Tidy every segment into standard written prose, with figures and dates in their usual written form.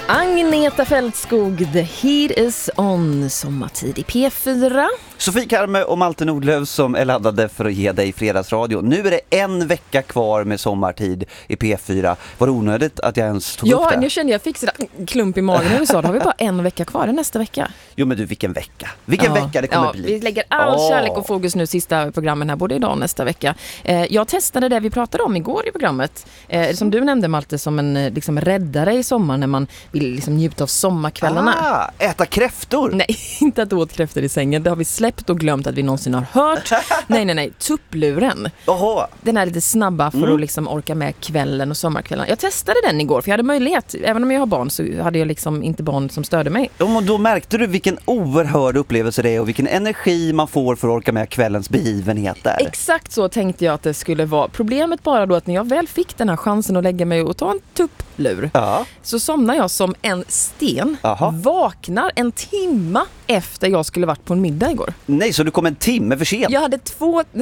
Agneta Fältskog, The Heat is on, sommartid i P4. Sofie Karme och Malte Nordlöf som är laddade för att ge dig fredagsradio. Nu är det en vecka kvar med sommartid i P4. Var det onödigt att jag ens tog upp det? Ja, nu kände jag fick sådär klump i magen när du sa. Då har vi bara en vecka kvar nästa vecka. Jo men du, vilken vecka. Vilken vecka det kommer bli. Vi lägger all kärlek och fokus nu sista programmen här, både idag och nästa vecka. Jag testade det vi pratade om igår i programmet. Som du nämnde, Malte, som en liksom räddare i sommar när man vill liksom njuta av sommarkvällarna. Äta kräftor? Nej, inte att åt kräftor i sängen. Det har vi släppt och glömt att vi någonsin har hört. Nej. Tuppluren. Oho. Den är lite snabba för att liksom orka med kvällen och sommarkvällen. Jag testade den igår för jag hade möjlighet. Även om jag har barn så hade jag liksom inte barn som störde mig. Och då märkte du vilken oerhörd upplevelse det är och vilken energi man får för att orka med kvällens begivenheter. Exakt så tänkte jag att det skulle vara. Problemet bara då att när jag väl fick den här chansen att lägga mig och ta en tupplur så somnar jag som en sten. Vaknar en timma efter jag skulle varit på en middag igår. Nej, så du kom en timme för sent? Jag hade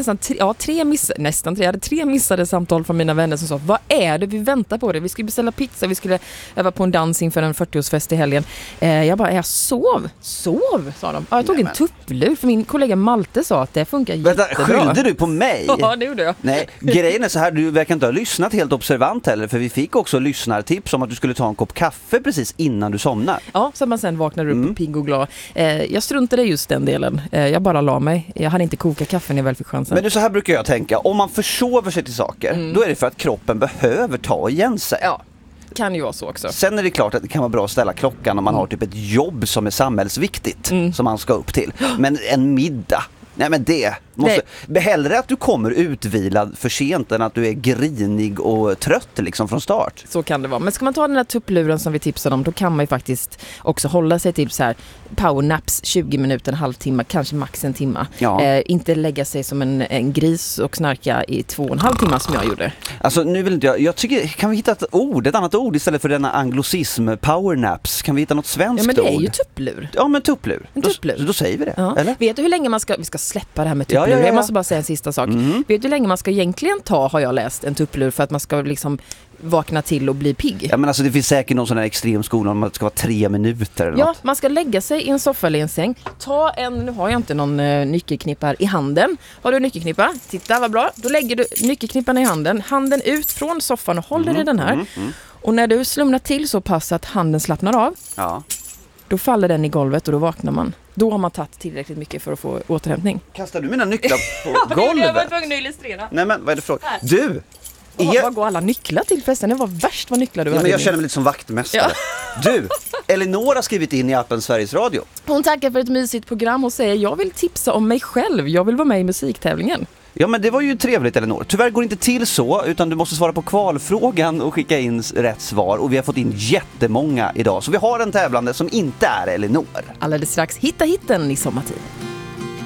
tre missade samtal från mina vänner som sa, vad är det vi väntar på det? Vi skulle beställa pizza, vi skulle öva på en dans inför en 40-årsfest i helgen. Jag bara, jag sov, sa de. Jag tog en tupplur för min kollega Malte sa att det funkar jättebra. Skyllde du på mig? Ja, det gjorde jag. Nej, grejen är så här, du verkar inte ha lyssnat helt observant heller, för vi fick också lyssnartips om att du skulle ta en kopp kaffe precis innan du somnar. Ja, så man sen vaknar upp pigg och glad. Jag struntade just den delen. Jag bara la mig. Jag hade inte kokat kaffe när jag väl fick chansen. Men så här brukar jag tänka. Om man försover sig till saker, då är det för att kroppen behöver ta igen sig. Ja, kan ju vara så också. Sen är det klart att det kan vara bra att ställa klockan om man har typ ett jobb som är samhällsviktigt som man ska upp till. Men en middag, nej men det måste... Hellre att du kommer utvilad för sent än att du är grinig och trött liksom från start. Så kan det vara. Men ska man ta den där tuppluren som vi tipsade om, då kan man ju faktiskt också hålla sig till så här powernaps 20 minuter, en halvtimme, kanske max en timme. Ja. Inte lägga sig som en gris och snarka i 2,5 timmar som jag gjorde. Alltså nu vill inte jag tycker, kan vi hitta ett annat ord istället för denna anglosism powernaps? Kan vi hitta något svenskt ord? Ja, men det är ju tupplur. Ja, men tupplur. Då säger vi det. Ja. Eller? Vet du hur länge vi ska släppa det här med tupplur? Jag måste bara säga en sista sak. Vet du hur länge man ska egentligen ta, har jag läst, en tupplur för att man ska liksom vakna till och bli pigg? Ja, men alltså det finns säkert någon sån här extremskola om att det ska vara 3 minuter eller något. Man ska lägga sig i en soffa eller en säng. Nu har jag inte någon nyckelknippa i handen. Har du nyckelknippa? Titta vad bra. Då lägger du nyckelknippan i handen ut från soffan och håller i den här. Och när du slumnar till så pass att handen slappnar av, då faller den i golvet och då vaknar man. Då har man tagit tillräckligt mycket för att få återhämtning. Kastar du mina nycklar på golvet? Jag var tvungen att illustrera. Nej, men vad är det för... Du! Vad går alla nycklar till förresten? Det var värst vad nycklar du hade. Men jag känner mig lite som vaktmästare. Ja. Du, Elinor har skrivit in i appen Sveriges Radio. Hon tackar för ett mysigt program och säger, jag vill tipsa om mig själv. Jag vill vara med i musiktävlingen. Ja, men det var ju trevligt, Elinor. Tyvärr går det inte till så, utan du måste svara på kvalfrågan och skicka in rätt svar. Och vi har fått in jättemånga idag. Så vi har en tävlande som inte är Elinor. Alldeles strax hitta hitten i sommartid.